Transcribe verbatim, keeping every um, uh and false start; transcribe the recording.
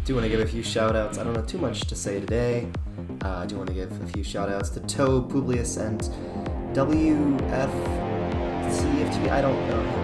do want to give a few shout outs. I don't know too much to say today. Uh, I do want to give a few shout outs to Toe, Publius, and W F C F T V. I don't know